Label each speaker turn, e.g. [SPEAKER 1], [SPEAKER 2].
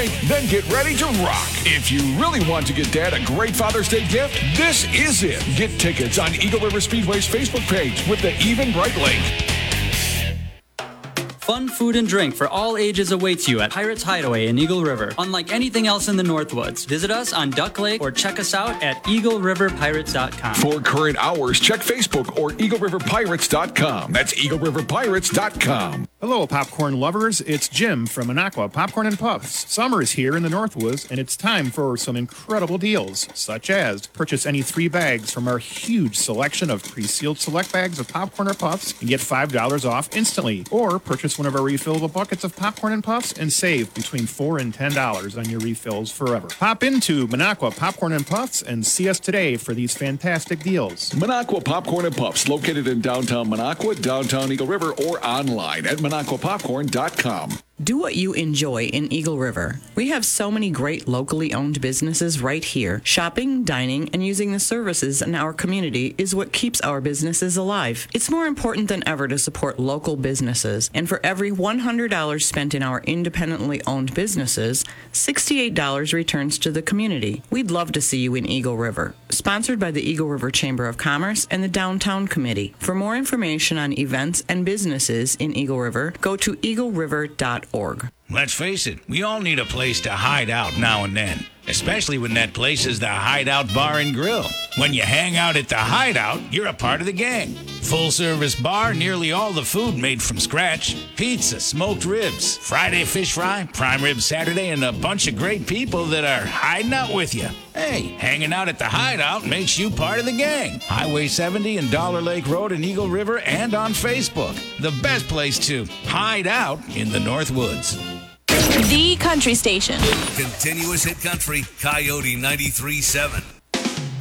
[SPEAKER 1] Day? Then get ready to rock. If you really want to get Dad a great Father's Day gift, this is it. Get tickets on Eagle River Speedway's Facebook page with the Even Bright link.
[SPEAKER 2] Fun food and drink for all ages awaits you at Pirates Hideaway in Eagle River. Unlike anything else in the Northwoods, visit us on Duck Lake or check us out at EagleRiverPirates.com.
[SPEAKER 1] For current hours, check Facebook or EagleRiverPirates.com. That's EagleRiverPirates.com.
[SPEAKER 3] Hello, popcorn lovers. It's Jim from Minocqua Popcorn and Puffs. Summer is here in the Northwoods, and it's time for some incredible deals, such as purchase any 3 bags from our huge selection of pre-sealed select bags of popcorn or puffs and get $5 off instantly, or purchase one of our refillable buckets of popcorn and puffs and save between $4 and $10 on your refills forever. Pop into Minocqua Popcorn and Puffs and see us today for these fantastic deals.
[SPEAKER 1] Minocqua Popcorn and Puffs, located in downtown Minocqua, downtown Eagle River, or online at MinocquaPopcorn.com.
[SPEAKER 4] Do what you enjoy in Eagle River. We have so many great locally owned businesses right here. Shopping, dining, and using the services in our community is what keeps our businesses alive. It's more important than ever to support local businesses, and for every $100 spent in our independently owned businesses, $68 returns to the community. We'd love to see you in Eagle River. Sponsored by the Eagle River Chamber of Commerce and the Downtown Committee. For more information on events and businesses in Eagle River, go to eagleriver.org.
[SPEAKER 5] Let's face it, we all need a place to hide out now and then, especially when that place is the Hideout Bar and Grill. When you hang out at the Hideout, you're a part of the gang. Full-service bar, nearly all the food made from scratch. Pizza, smoked ribs, Friday fish fry, prime rib Saturday, and a bunch of great people that are hiding out with you. Hey, hanging out at the Hideout makes you part of the gang. Highway 70 and Dollar Lake Road in Eagle River and on Facebook. The best place to hide out in the Northwoods.
[SPEAKER 6] The Country Station.
[SPEAKER 7] Continuous hit country, Coyote 93.7.